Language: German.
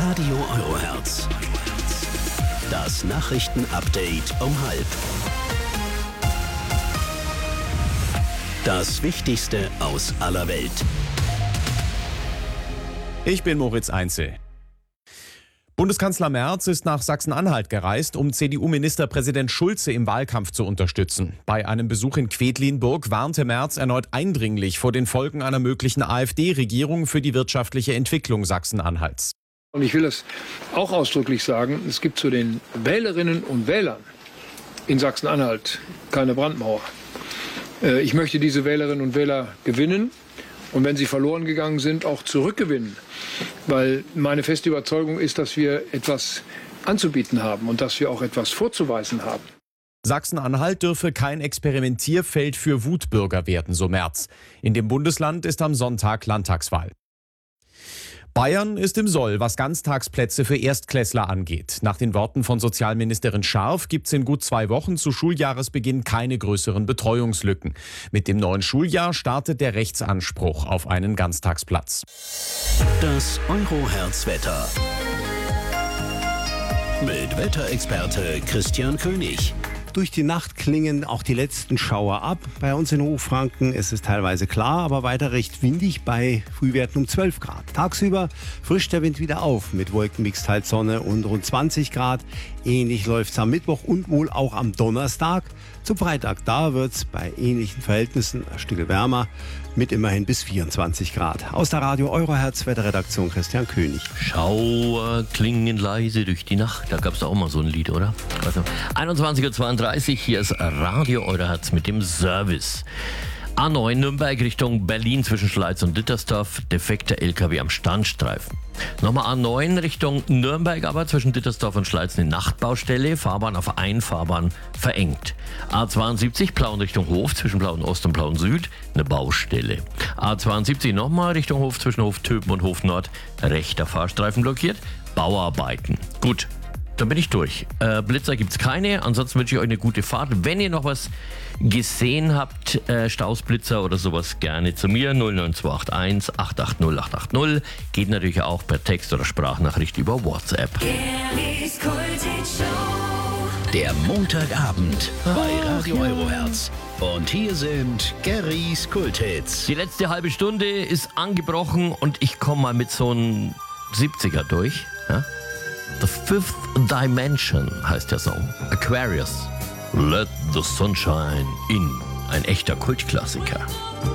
Radio Eurohertz. Das Nachrichtenupdate um 12:30. Das Wichtigste aus aller Welt. Ich bin Moritz Einzel. Bundeskanzler Merz ist nach Sachsen-Anhalt gereist, um CDU-Ministerpräsident Schulze im Wahlkampf zu unterstützen. Bei einem Besuch in Quedlinburg warnte Merz erneut eindringlich vor den Folgen einer möglichen AfD-Regierung für die wirtschaftliche Entwicklung Sachsen-Anhalts. Und ich will das auch ausdrücklich sagen, es gibt zu den Wählerinnen und Wählern in Sachsen-Anhalt keine Brandmauer. Ich möchte diese Wählerinnen und Wähler gewinnen und wenn sie verloren gegangen sind, auch zurückgewinnen. Weil meine feste Überzeugung ist, dass wir etwas anzubieten haben und dass wir auch etwas vorzuweisen haben. Sachsen-Anhalt dürfe kein Experimentierfeld für Wutbürger werden, so Merz. In dem Bundesland ist am Sonntag Landtagswahl. Bayern ist im Soll, was Ganztagsplätze für Erstklässler angeht. Nach den Worten von Sozialministerin Scharf gibt es in gut 2 Wochen zu Schuljahresbeginn keine größeren Betreuungslücken. Mit dem neuen Schuljahr startet der Rechtsanspruch auf einen Ganztagsplatz. Das Eurohertz-Wetter. Mit Wetterexperte Christian König. Durch die Nacht klingen auch die letzten Schauer ab. Bei uns in Hochfranken ist es teilweise klar, aber weiter recht windig bei Frühwerten um 12 Grad. Tagsüber frischt der Wind wieder auf mit Wolkenmix, teils Sonne und rund 20 Grad. Ähnlich läuft es am Mittwoch und wohl auch am Donnerstag. Zum Freitag, da wird es bei ähnlichen Verhältnissen ein Stück wärmer mit immerhin bis 24 Grad. Aus der Radio Eurohertz Wetterredaktion Christian König. Schauer klingen leise durch die Nacht. Da gab es auch mal so ein Lied, oder? Also 21:32 Uhr, hier ist Radio Eurohertz mit dem Service. A9 Nürnberg Richtung Berlin zwischen Schleiz und Dittersdorf, defekter LKW am Standstreifen. Nochmal A9 Richtung Nürnberg, aber zwischen Dittersdorf und Schleiz eine Nachtbaustelle, Fahrbahn auf Einfahrbahn verengt. A72 Plauen Richtung Hof zwischen Plauen Ost und Plauen Süd, eine Baustelle. A72 nochmal Richtung Hof zwischen Hof Töpen und Hof Nord, rechter Fahrstreifen blockiert, Bauarbeiten. Gut. Dann bin ich durch. Blitzer gibt's keine. Ansonsten wünsche ich euch eine gute Fahrt. Wenn ihr noch was gesehen habt, Staus, Blitzer oder sowas, gerne zu mir. 09281 880 880. Geht natürlich auch per Text oder Sprachnachricht über WhatsApp. Der Montagabend bei Radio Eurohertz. Und hier sind Garys Kulthits. Die letzte halbe Stunde ist angebrochen und ich komme mal mit so einem 70er durch. Ja? The Fifth Dimension heißt der Song. Aquarius. Let the Sunshine In. Ein echter Kultklassiker.